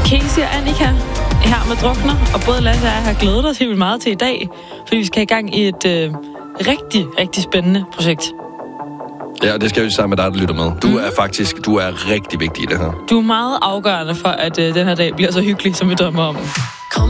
Casey og Annika her med Drukner, og både Lasse og jeg har glædet os helt meget til i dag, fordi vi skal i gang i et rigtig, rigtig spændende projekt. Ja, det skal vi sammen med dig, der lytter med. Du er rigtig vigtig i det her. Du er meget afgørende for, at den her dag bliver så hyggelig, som vi drømmer om.